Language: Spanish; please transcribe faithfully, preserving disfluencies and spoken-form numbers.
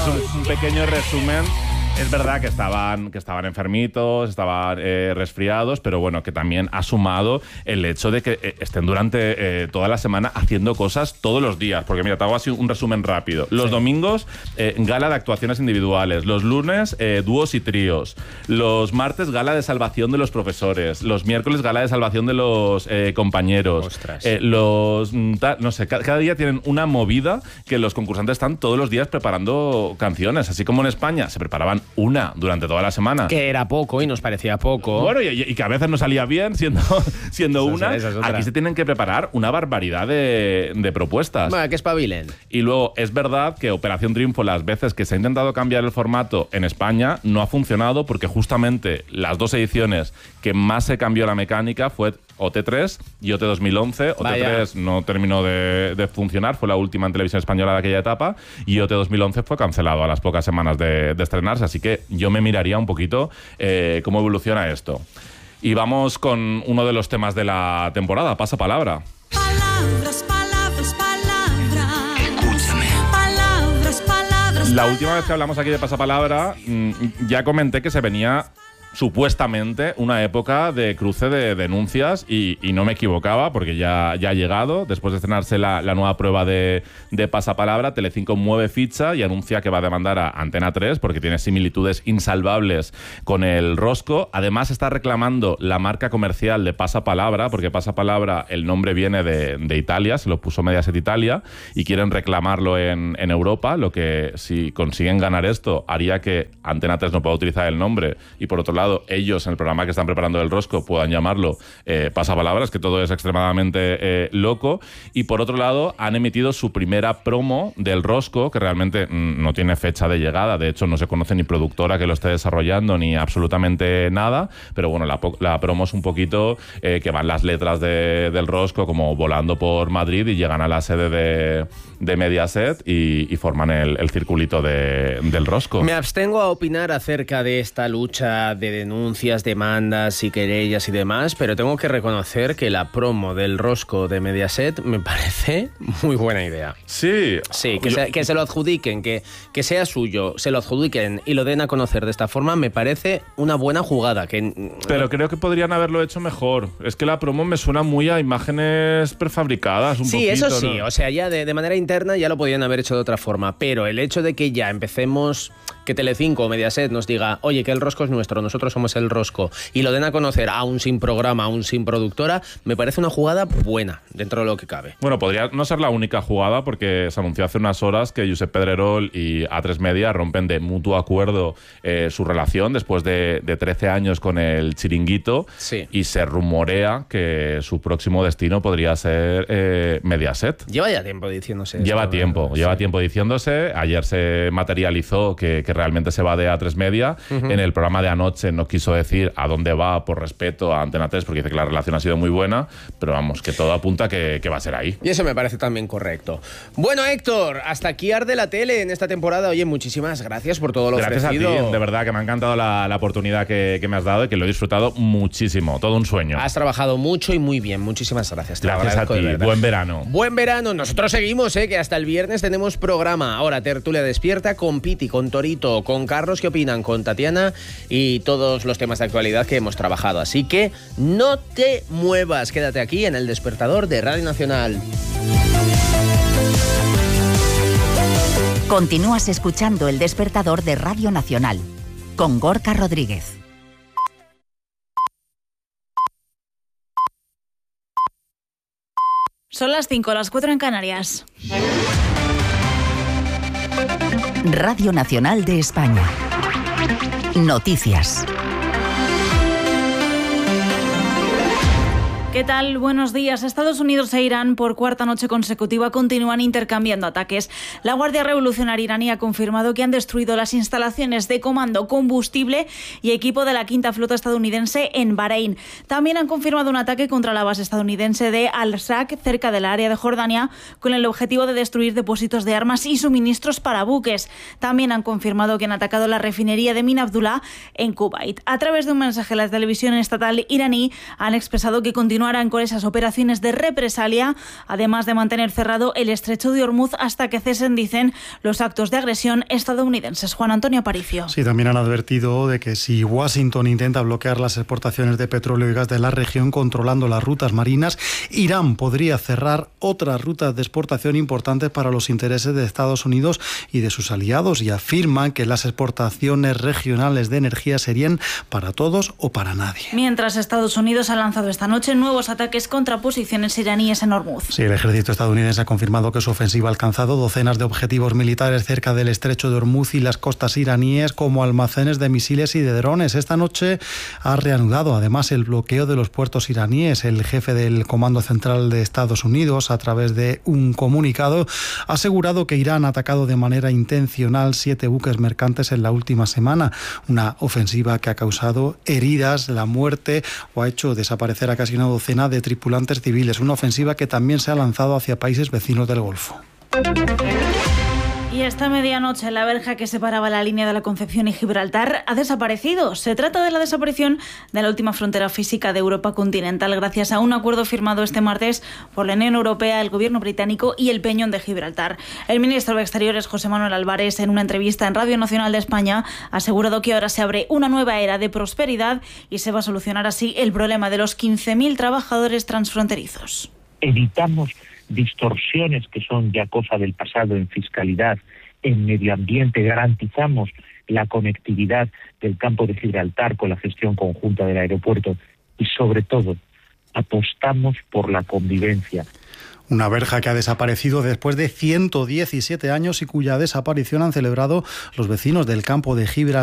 un, un pequeño resumen. Es verdad que estaban, que estaban enfermitos, estaban eh, resfriados, pero bueno, que también ha sumado el hecho de que eh, estén durante eh, toda la semana haciendo cosas todos los días. Porque mira, te hago así un resumen rápido. Los sí. domingos, eh, gala de actuaciones individuales. Los lunes, eh, dúos y tríos. Los martes, gala de salvación de los profesores. Los miércoles, gala de salvación de los eh, compañeros. Ostras. Eh, los, ta, no sé, cada, cada día tienen una movida que los concursantes están todos los días preparando canciones. Así como en España se preparaban una durante toda la semana. Que era poco y nos parecía poco. Bueno, y, y que a veces no salía bien siendo, siendo esa, una. esa es Aquí se tienen que preparar una barbaridad de, de propuestas. Bueno, que espabilen. Y luego, es verdad que Operación Triunfo, las veces que se ha intentado cambiar el formato en España, no ha funcionado porque justamente las dos ediciones que más se cambió la mecánica fue O T tres y O T dos mil once. O T tres Vaya. no terminó de, de funcionar, fue la última en televisión española de aquella etapa, y O T dos mil once fue cancelado a las pocas semanas de, de estrenarse, así que yo me miraría un poquito eh, cómo evoluciona esto. Y vamos con uno de los temas de la temporada, Pasa Palabra. Palabras, palabras, palabras. Escúchame. Palabras, palabras. La última vez que hablamos aquí de Pasapalabra, ya comenté que se venía supuestamente una época de cruce de denuncias y, y no me equivocaba porque ya, ya ha llegado. Después de estrenarse la, la nueva prueba de, de Pasapalabra, Telecinco mueve ficha y anuncia que va a demandar a Antena tres porque tiene similitudes insalvables con el Rosco. Además está reclamando la marca comercial de Pasapalabra, porque Pasapalabra, el nombre viene de, de Italia, se lo puso Mediaset Italia, y quieren reclamarlo en, en Europa, lo que si consiguen ganar esto haría que Antena tres no pueda utilizar el nombre y por otro lado ellos en el programa que están preparando del Rosco puedan llamarlo eh, Pasapalabras, que todo es extremadamente eh, loco. Y por otro lado han emitido su primera promo del Rosco, que realmente mm, no tiene fecha de llegada, de hecho no se conoce ni productora que lo esté desarrollando ni absolutamente nada, pero bueno, la, la promo es un poquito eh, que van las letras de, del Rosco como volando por Madrid y llegan a la sede de, de Mediaset y, y forman el, el circulito de, del Rosco. Me abstengo a opinar acerca de esta lucha de denuncias, demandas y querellas y demás, pero tengo que reconocer que la promo del Rosco de Mediaset me parece muy buena idea. Sí. Sí, que, Yo... se, que se lo adjudiquen, que, que sea suyo, se lo adjudiquen y lo den a conocer de esta forma, me parece una buena jugada. Que... Pero creo que podrían haberlo hecho mejor. Es que la promo me suena muy a imágenes prefabricadas un sí, poquito. Sí, eso sí, ¿no? O sea, ya de, de manera interna ya lo podrían haber hecho de otra forma, pero el hecho de que ya empecemos, que Telecinco o Mediaset nos diga, oye, que el Rosco es nuestro, nosotros somos el Rosco, y lo den a conocer aún sin programa, aún sin productora, me parece una jugada buena dentro de lo que cabe. Bueno, podría no ser la única jugada porque se anunció hace unas horas que Josep Pedrerol y A tres Media rompen de mutuo acuerdo eh, su relación después de, de trece años con el Chiringuito, sí. Y se rumorea que su próximo destino podría ser eh, Mediaset. Lleva ya tiempo diciéndose Lleva esto, tiempo, ¿verdad? lleva sí. tiempo diciéndose. Ayer se materializó que, que realmente se va de A tres Media. Uh-huh. En el programa de anoche no quiso decir a dónde va por respeto a Antena tres porque dice que la relación ha sido muy buena, pero vamos, que todo apunta que, que va a ser ahí. Y eso me parece también correcto. Bueno, Héctor, hasta aquí Arde la Tele en esta temporada. Oye, muchísimas gracias por todo lo gracias ofrecido. Gracias a ti, de verdad que me ha encantado la, la oportunidad que, que me has dado y que lo he disfrutado muchísimo, todo un sueño. Has trabajado mucho y muy bien, muchísimas gracias. Te gracias a ti, buen verano. Buen verano, nosotros seguimos, ¿eh? Que hasta el viernes tenemos programa. Ahora, tertulia despierta con Piti, con Torito, con Carlos, ¿qué opinan? Con Tatiana y todos los temas de actualidad que hemos trabajado. Así que no te muevas, quédate aquí en El Despertador de Radio Nacional. Continúas escuchando El Despertador de Radio Nacional con Gorka Rodríguez. Son las cinco, las cuatro en Canarias. Radio Nacional de España. Noticias. ¿Qué tal? Buenos días. Estados Unidos e Irán por cuarta noche consecutiva continúan intercambiando ataques. La Guardia Revolucionaria iraní ha confirmado que han destruido las instalaciones de comando, combustible y equipo de la quinta flota estadounidense en Bahrein. También han confirmado un ataque contra la base estadounidense de Al-Saq, cerca del área de Jordania, con el objetivo de destruir depósitos de armas y suministros para buques. También han confirmado que han atacado la refinería de Min Abdullah en Kuwait. A través de un mensaje, la televisión estatal iraní han expresado que continúan continuarán con esas operaciones de represalia, además de mantener cerrado el estrecho de Hormuz hasta que cesen, dicen, los actos de agresión estadounidenses. Juan Antonio Aparicio. Sí, también han advertido de que si Washington intenta bloquear las exportaciones de petróleo y gas de la región controlando las rutas marinas, Irán podría cerrar otras rutas de exportación importantes para los intereses de Estados Unidos y de sus aliados, y afirman que las exportaciones regionales de energía serían para todos o para nadie. Mientras Estados Unidos ha lanzado esta noche nuevos ataques contra posiciones iraníes en Hormuz. Sí, el ejército estadounidense ha confirmado que su ofensiva ha alcanzado docenas de objetivos militares cerca del estrecho de Hormuz y las costas iraníes, como almacenes de misiles y de drones. Esta noche ha reanudado además el bloqueo de los puertos iraníes. El jefe del Comando Central de Estados Unidos, a través de un comunicado, ha asegurado que Irán ha atacado de manera intencional siete buques mercantes en la última semana. Una ofensiva que ha causado heridas, la muerte o ha hecho desaparecer a casi una docena de tripulantes civiles. Una ofensiva que también se ha lanzado hacia países vecinos del Golfo. Y esta medianoche la verja que separaba la línea de la Concepción y Gibraltar ha desaparecido. Se trata de la desaparición de la última frontera física de Europa continental gracias a un acuerdo firmado este martes por la Unión Europea, el gobierno británico y el Peñón de Gibraltar. El ministro de Exteriores, José Manuel Álvarez, en una entrevista en Radio Nacional de España, ha asegurado que ahora se abre una nueva era de prosperidad y se va a solucionar así el problema de los quince mil trabajadores transfronterizos. Evitamos distorsiones que son ya cosa del pasado en fiscalidad, en medio ambiente, garantizamos la conectividad del campo de Gibraltar con la gestión conjunta del aeropuerto y, sobre todo, apostamos por la convivencia. Una verja que ha desaparecido después de ciento diecisiete años y cuya desaparición han celebrado los vecinos del campo de Gibraltar.